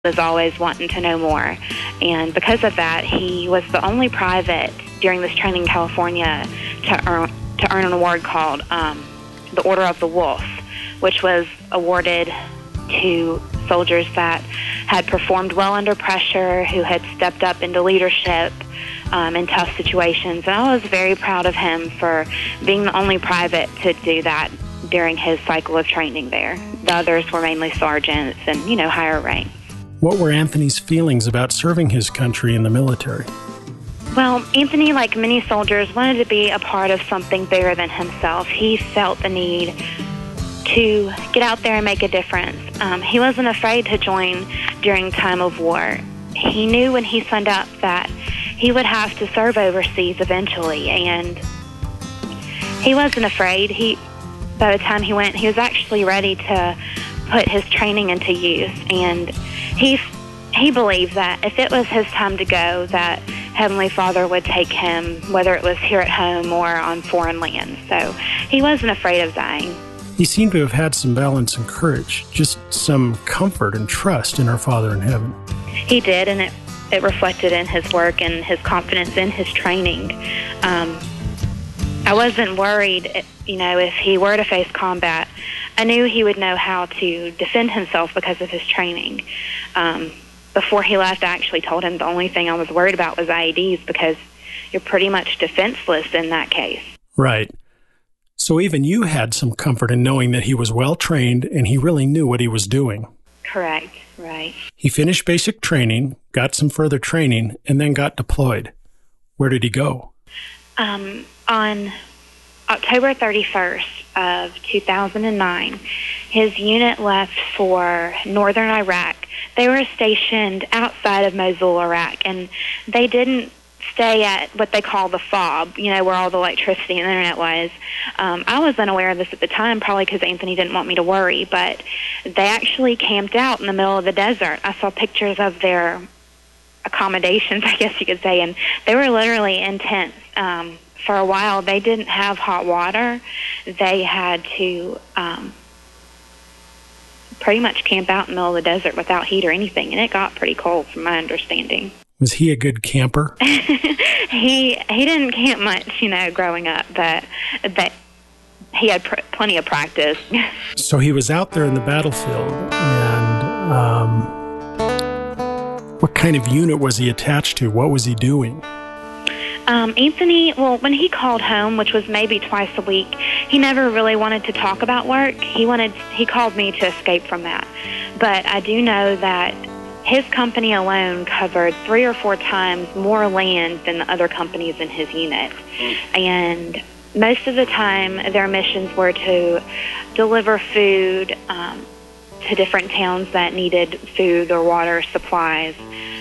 was always wanting to know more. And because of that, he was the only private during this training in California to earn an award called the Order of the Wolf, which was awarded to soldiers that had performed well under pressure, who had stepped up into leadership in tough situations. And I was very proud of him for being the only private to do that during his cycle of training there. The others were mainly sergeants and, higher ranks. What were Anthony's feelings about serving his country in the military? Well, Anthony, like many soldiers, wanted to be a part of something bigger than himself. He felt the need to get out there and make a difference. He wasn't afraid to join during time of war. He knew when he signed up that he would have to serve overseas eventually, and he wasn't afraid. By the time he went, he was actually ready to put his training into use, and he believed that if it was his time to go, that Heavenly Father would take him, whether it was here at home or on foreign lands. So he wasn't afraid of dying. He seemed to have had some balance and courage, just some comfort and trust in our Father in heaven. He did, and it reflected in his work and his confidence in his training. I wasn't worried, if he were to face combat. I knew he would know how to defend himself because of his training. Before he left, I actually told him the only thing I was worried about was IEDs, because you're pretty much defenseless in that case. Right. So even you had some comfort in knowing that he was well-trained and he really knew what he was doing. Correct, right. He finished basic training, got some further training, and then got deployed. Where did he go? On October 31st of 2009, his unit left for northern Iraq. They were stationed outside of Mosul, Iraq, and they didn't stay at what they call the FOB, where all the electricity and internet was. I was unaware of this at the time, probably because Anthony didn't want me to worry, but they actually camped out in the middle of the desert. I saw pictures of their accommodations, I guess you could say, and they were literally in tents. For a while, they didn't have hot water. They had to pretty much camp out in the middle of the desert without heat or anything, and it got pretty cold from my understanding. Was he a good camper? He didn't camp much, growing up, but he had plenty of practice. So he was out there in the battlefield, and what kind of unit was he attached to? What was he doing? Anthony, when he called home, which was maybe twice a week, he never really wanted to talk about work. He called me to escape from that. But I do know that his company alone covered 3 or 4 times more land than the other companies in his unit. And most of the time, their missions were to deliver food to different towns that needed food or water supplies.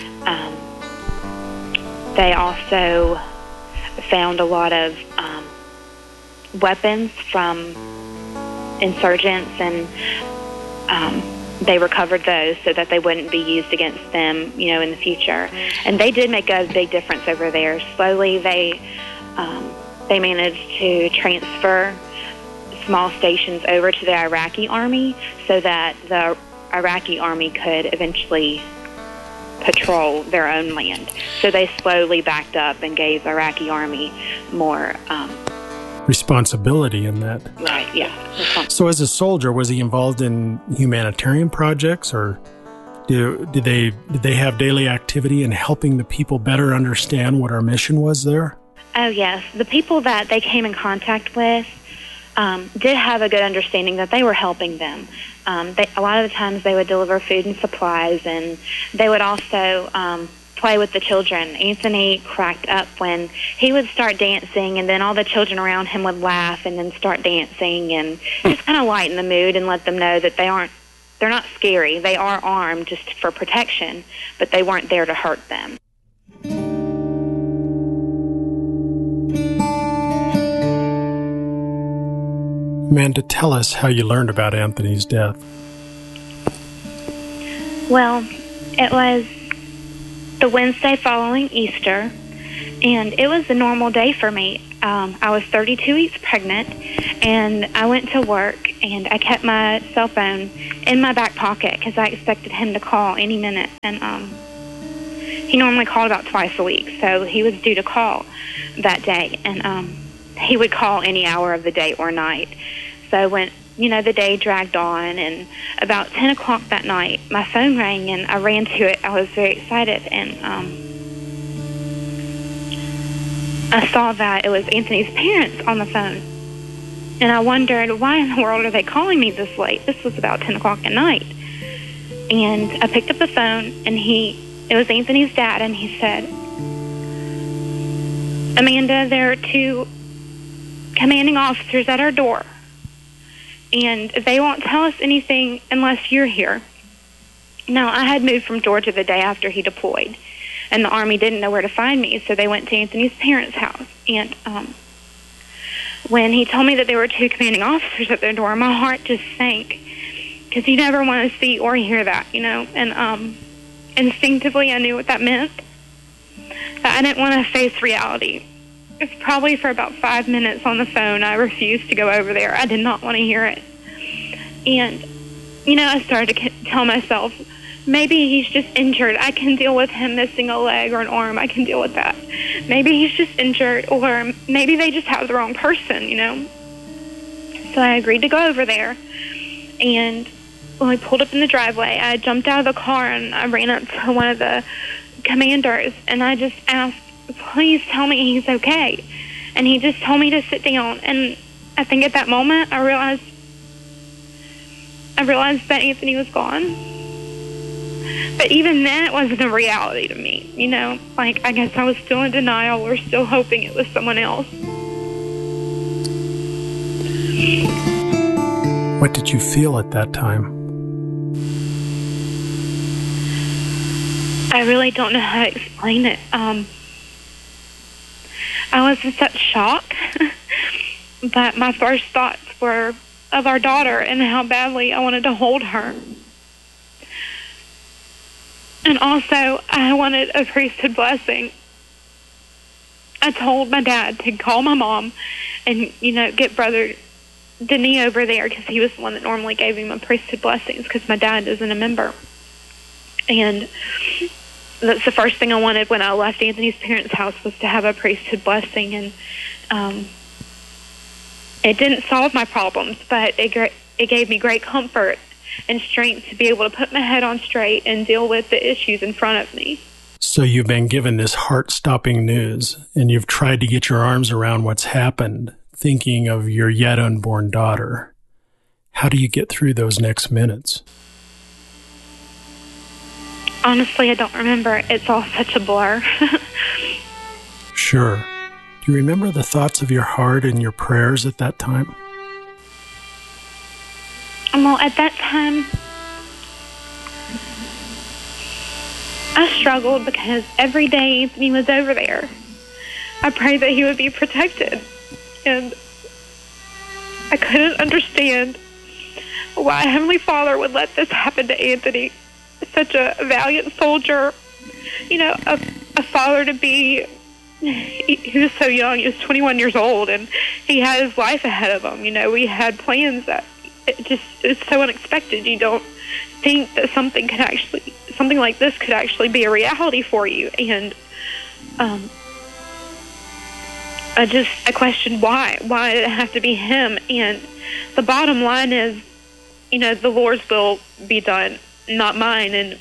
They also found a lot of weapons from insurgents, and they recovered those so that they wouldn't be used against them, in the future. And they did make a big difference over there. Slowly, they managed to transfer small stations over to the Iraqi army so that the Iraqi army could eventually patrol their own land. So they slowly backed up and gave the Iraqi army more responsibility in that. Right, yeah. So as a soldier, was he involved in humanitarian projects, or did they have daily activity in helping the people better understand what our mission was there? Oh, yes. The people that they came in contact with did have a good understanding that they were helping them. A lot of the times they would deliver food and supplies, and they would also play with the children. Anthony cracked up when he would start dancing, and then all the children around him would laugh and then start dancing, and just kind of lighten the mood and let them know that they're not scary. They are armed just for protection, but they weren't there to hurt them. Amanda, tell us how you learned about Anthony's death. Well, it was the Wednesday following Easter, and it was a normal day for me. I was 32 weeks pregnant, and I went to work, and I kept my cell phone in my back pocket because I expected him to call any minute. And he normally called about twice a week, so he was due to call that day. And he would call any hour of the day or night. So when, the day dragged on, and about 10 o'clock that night, my phone rang, and I ran to it. I was very excited, and I saw that it was Anthony's parents on the phone. And I wondered, why in the world are they calling me this late? This was about 10 o'clock at night. And I picked up the phone, and it was Anthony's dad, and he said, Amanda, there are 2 commanding officers at our door, and they won't tell us anything unless you're here. Now, I had moved from Georgia the day after he deployed, and the Army didn't know where to find me, so they went to Anthony's parents' house. And when he told me that there were 2 commanding officers at their door, my heart just sank, because you never want to see or hear that, And instinctively, I knew what that meant. That I didn't want to face reality. It's probably for about 5 minutes on the phone, I refused to go over there. I did not want to hear it. And, I started to tell myself, maybe he's just injured. I can deal with him missing a leg or an arm. I can deal with that. Maybe he's just injured, or maybe they just have the wrong person, So I agreed to go over there. And when we pulled up in the driveway, I jumped out of the car and I ran up to one of the commanders, and I just asked, please tell me he's okay. And he just told me to sit down. And I think at that moment, I realized that Anthony was gone. But even then, it wasn't a reality to me, I guess I was still in denial or still hoping it was someone else. What did you feel at that time? I really don't know how to explain it. I was in such shock, but my first thoughts were of our daughter and how badly I wanted to hold her. And also, I wanted a priesthood blessing. I told my dad to call my mom and, get Brother Denis over there, because he was the one that normally gave him a priesthood blessings, because my dad isn't a member. And that's the first thing I wanted when I left Anthony's parents' house, was to have a priesthood blessing. And it didn't solve my problems, but it gave me great comfort and strength to be able to put my head on straight and deal with the issues in front of me. So you've been given this heart-stopping news, and you've tried to get your arms around what's happened, thinking of your yet unborn daughter. How do you get through those next minutes? Honestly, I don't remember. It's all such a blur. Sure. Do you remember the thoughts of your heart and your prayers at that time? Well, at that time, I struggled because every day Anthony was over there, I prayed that he would be protected. And I couldn't understand why Heavenly Father would let this happen to Anthony. Such a valiant soldier, a father to be. He was so young. He was 21 years old, and he had his life ahead of him. We had plans that it's so unexpected. You don't think that something like this could actually be a reality for you. And I questioned why did it have to be him? And the bottom line is, the Lord's will be done, not mine. And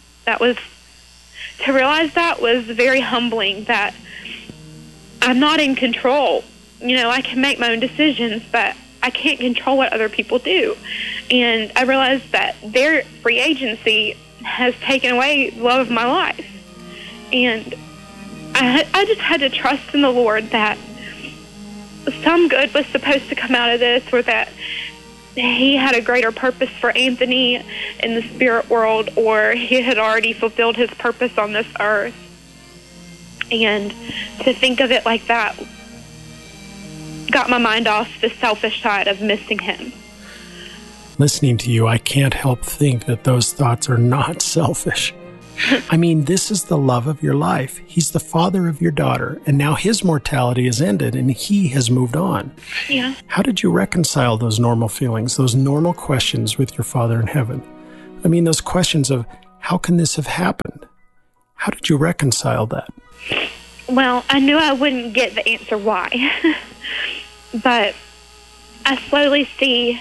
to realize that was very humbling, that I'm not in control. I can make my own decisions, but I can't control what other people do. And I realized that their free agency has taken away the love of my life. And I just had to trust in the Lord that some good was supposed to come out of this, or that he had a greater purpose for Anthony in the spirit world, or he had already fulfilled his purpose on this earth. And to think of it like that got my mind off the selfish side of missing him. Listening to you, I can't help think that those thoughts are not selfish. I mean, this is the love of your life. He's the father of your daughter, and now his mortality is ended, and he has moved on. Yeah. How did you reconcile those normal feelings, those normal questions with your Father in heaven? I mean, those questions of how can this have happened? How did you reconcile that? Well, I knew I wouldn't get the answer why, but I slowly see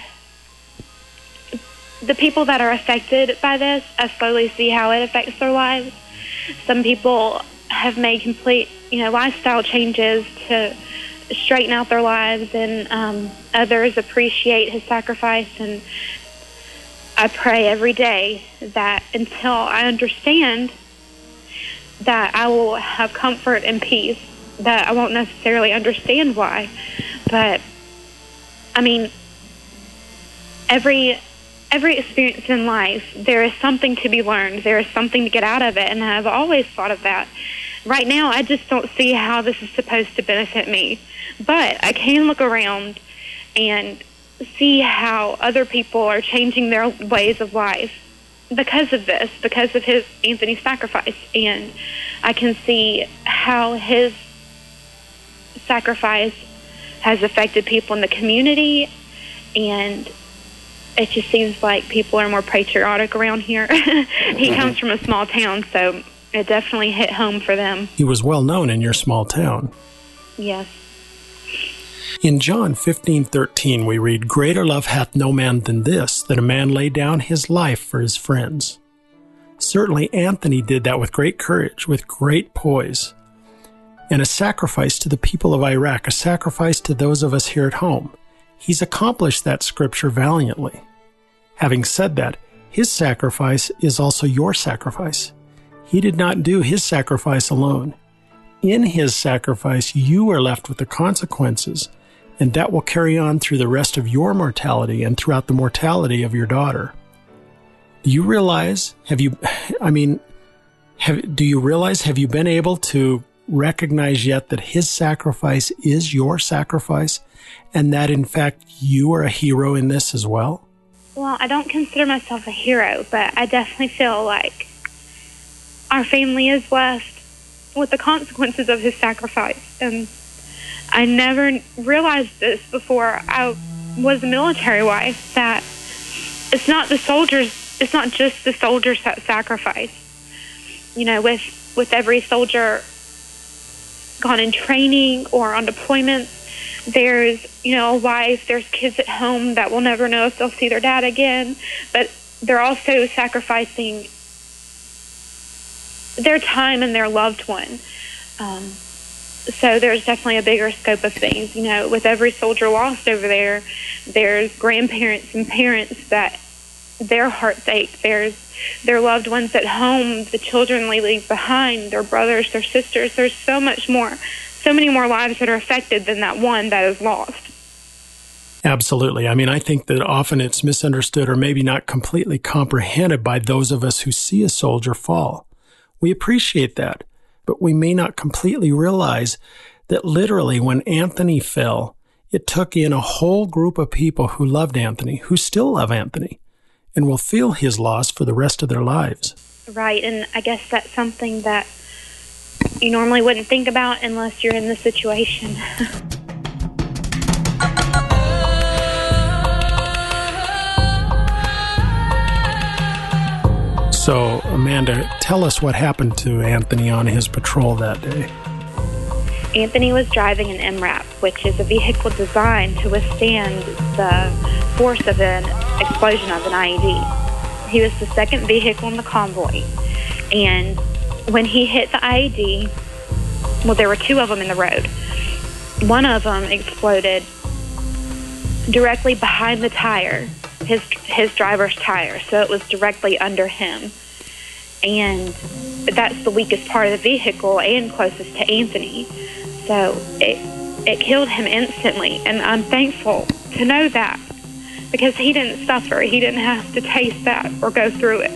the people that are affected by this. I slowly see how it affects their lives. Some people have made complete, lifestyle changes to straighten out their lives, and others appreciate his sacrifice. And I pray every day that until I understand, that I will have comfort and peace, that I won't necessarily understand why. But, I mean, every experience in life, there is something to be learned. There is something to get out of it, and I've always thought of that. Right now, I just don't see how this is supposed to benefit me. But I can look around and see how other people are changing their ways of life because of this, because of Anthony's sacrifice. And I can see how his sacrifice has affected people in the community, and it just seems like people are more patriotic around here. He comes from a small town, so it definitely hit home for them. He was well known in your small town. Yes. In John 15:13, we read, "Greater love hath no man than this, that a man lay down his life for his friends." Certainly, Anthony did that with great courage, with great poise, and a sacrifice to the people of Iraq, a sacrifice to those of us here at home. He's accomplished that scripture valiantly. Having said that, his sacrifice is also your sacrifice. He did not do his sacrifice alone. In his sacrifice, you are left with the consequences, and that will carry on through the rest of your mortality and throughout the mortality of your daughter. Do you realize, have you been able to recognize yet that his sacrifice is your sacrifice, and that in fact you are a hero in this as well? Well, I don't consider myself a hero, but I definitely feel like our family is blessed with the consequences of his sacrifice. And I never realized this before I was a military wife, that it's not just the soldiers that sacrifice. With every soldier gone in training or on deployments, there's, a wife, there's kids at home that will never know if they'll see their dad again, but they're also sacrificing their time and their loved one. So there's definitely a bigger scope of things. With every soldier lost over there, there's grandparents and parents that their hearts ache. There's their loved ones at home, the children they leave behind, their brothers, their sisters. There's so many more lives that are affected than that one that is lost. Absolutely. I think that often it's misunderstood or maybe not completely comprehended by those of us who see a soldier fall. We appreciate that, but we may not completely realize that literally when Anthony fell, it took in a whole group of people who loved Anthony, who still love Anthony, and will feel his loss for the rest of their lives. Right, and I guess that's something that you normally wouldn't think about unless you're in the situation. So, Amanda, tell us what happened to Anthony on his patrol that day. Anthony was driving an MRAP, which is a vehicle designed to withstand the force of an explosion of an IED. He was the second vehicle in the convoy, and when he hit the IED, well, there were two of them in the road. One of them exploded directly behind the tire, his driver's tire, so it was directly under him. And that's the weakest part of the vehicle and closest to Anthony. So it killed him instantly, and I'm thankful to know that, because he didn't suffer. He didn't have to taste that or go through it.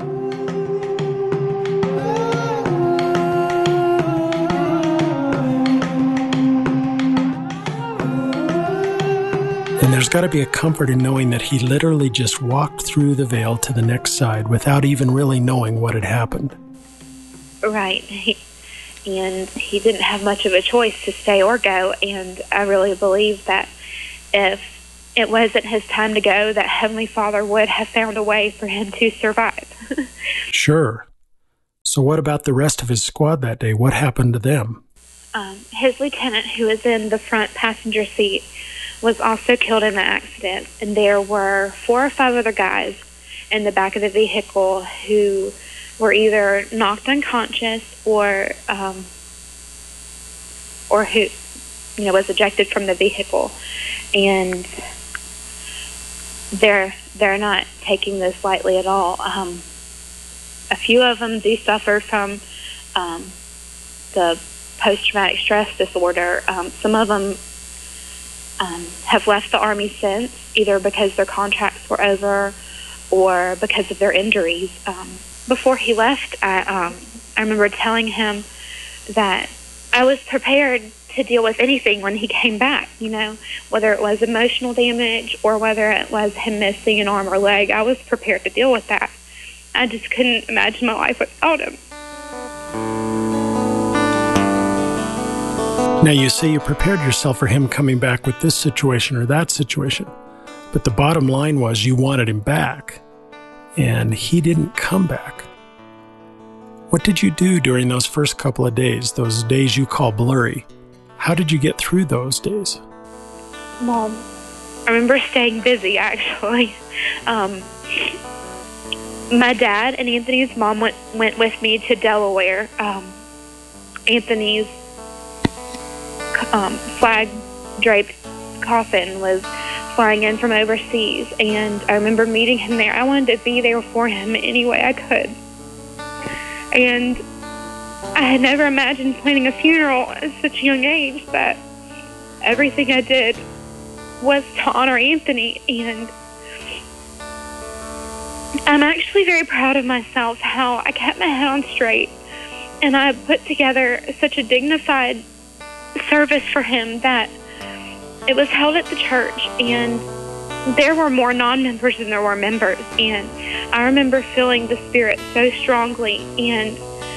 And there's got to be a comfort in knowing that he literally just walked through the veil to the next side without even really knowing what had happened. Right. And he didn't have much of a choice to stay or go. And I really believe that if it wasn't his time to go, that Heavenly Father would have found a way for him to survive. Sure. So what about the rest of his squad that day? What happened to them? His lieutenant, who was in the front passenger seat, was also killed in the accident. And there were 4 or 5 other guys in the back of the vehicle who were either knocked unconscious or who, was ejected from the vehicle. And they're not taking this lightly at all. A few of them do suffer from the post-traumatic stress disorder. Some of them have left the Army since, either because their contracts were over or because of their injuries. Before he left, I remember telling him that I was prepared to deal with anything when he came back, whether it was emotional damage or whether it was him missing an arm or leg. I was prepared to deal with that. I just couldn't imagine my life without him. Now, you say you prepared yourself for him coming back with this situation or that situation, but the bottom line was you wanted him back, and he didn't come back. What did you do during those first couple of days, those days you call blurry? How did you get through those days? Well, I remember staying busy, actually. My dad and Anthony's mom went with me to Delaware. Anthony's flag-draped coffin was flying in from overseas, and I remember meeting him there. I wanted to be there for him any way I could. And I had never imagined planning a funeral at such a young age, that everything I did was to honor Anthony. And I'm actually very proud of myself, how I kept my head on straight, and I put together such a dignified service for him that it was held at the church, and there were more non-members than there were members. And I remember feeling the Spirit so strongly, and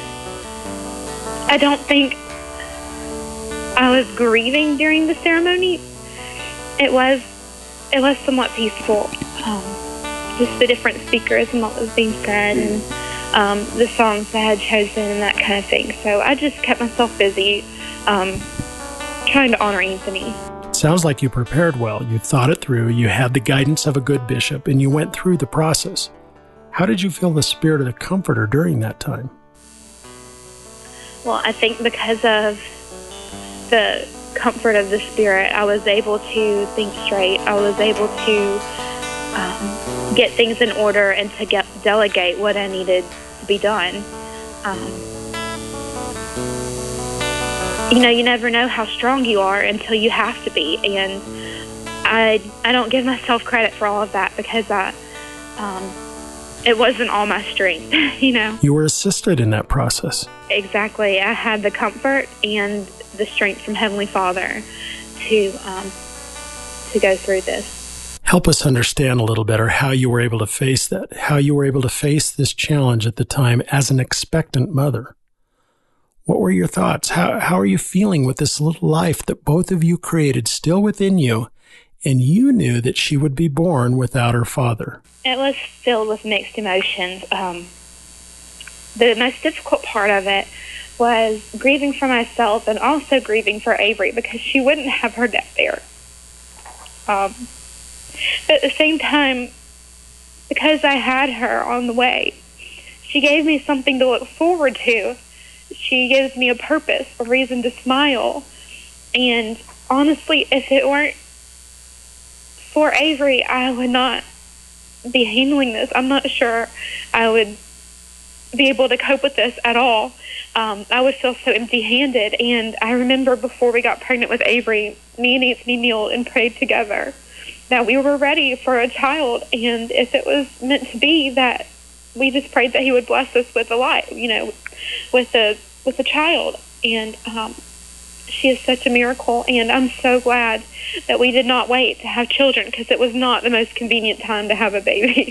I don't think I was grieving during the ceremony. It was somewhat peaceful. Just the different speakers and what was being said, and the songs I had chosen and that kind of thing. So I just kept myself busy trying to honor Anthony. Sounds like you prepared well. You thought it through. You had the guidance of a good bishop, and you went through the process. How did you feel the spirit of the Comforter during that time? Well, I think because of the comfort of the Spirit, I was able to think straight. I was able to get things in order and to delegate what I needed to be done. You never know how strong you are until you have to be, and I don't give myself credit for all of that, because it wasn't all my strength. You were assisted in that process. Exactly. I had the comfort and the strength from Heavenly Father to go through this. Help us understand a little better how you were able to face that, how you were able to face this challenge at the time as an expectant mother. What were your thoughts? How are you feeling with this little life that both of you created still within you, and you knew that she would be born without her father? It was filled with mixed emotions. The most difficult part of it was grieving for myself and also grieving for Avery, because she wouldn't have her dad there. But at the same time, because I had her on the way, she gave me something to look forward to. She gives me a purpose, a reason to smile. And honestly, if it weren't for Avery, I would not be handling this. I'm not sure I would be able to cope with this at all. I would feel so empty-handed. And I remember before we got pregnant with Avery, me and Anthony kneeled and prayed together that we were ready for a child. And if it was meant to be, that we just prayed that he would bless us with a life, with a child. And she is such a miracle, and I'm so glad that we did not wait to have children, because it was not the most convenient time to have a baby.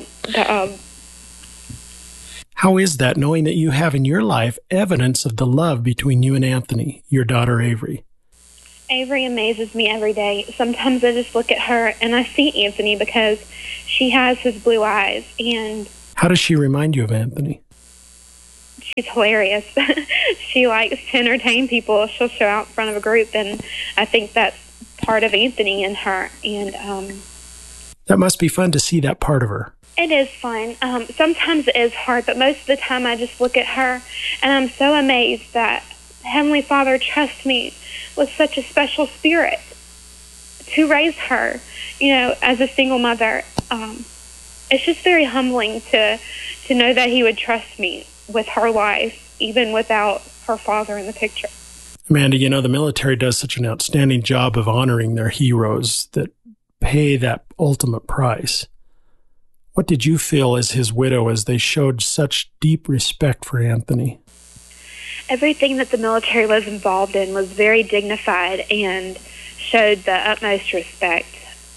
How is that, knowing that you have in your life evidence of the love between you and Anthony, your daughter Avery? Avery amazes me every day. Sometimes I just look at her and I see Anthony because she has his blue eyes, and How does she remind you of Anthony? she's hilarious. She likes to entertain people. She'll show out in front of a group, and I think that's part of Anthony in her. And That must be fun to see that part of her. it is fun. Sometimes it is hard, but most of the time I just look at her and I'm so amazed that Heavenly Father trusts me with such a special spirit to raise her, as a single mother. It's just very humbling to know that He would trust me with her life, even without her father in the picture. Amanda, the military does such an outstanding job of honoring their heroes that pay that ultimate price. What did you feel as his widow as they showed such deep respect for Anthony? Everything that the military was involved in was very dignified and showed the utmost respect.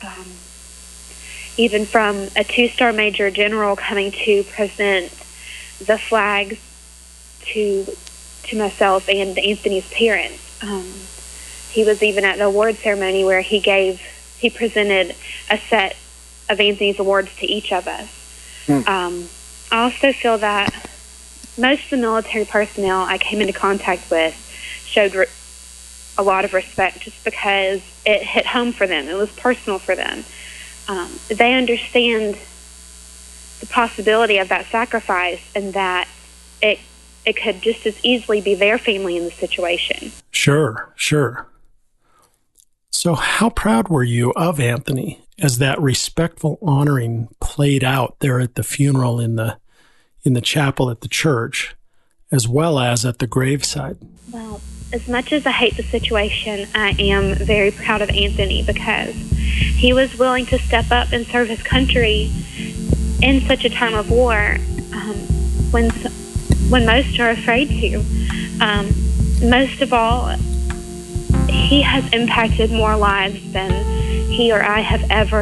Even from a 2-star major general coming to present the flags to myself and Anthony's parents. He was even at the award ceremony where he presented a set of Anthony's awards to each of us. I also feel that most of the military personnel I came into contact with showed a lot of respect just because it hit home for them. It was personal for them. They understand the possibility of that sacrifice and that it could just as easily be their family in the situation. Sure. So how proud were you of Anthony as that respectful honoring played out there at the funeral in the chapel at the church, as well as at the graveside? Well, as much as I hate the situation, I am very proud of Anthony because he was willing to step up and serve his country in such a time of war when most are afraid to. Most of all, he has impacted more lives than he or I have ever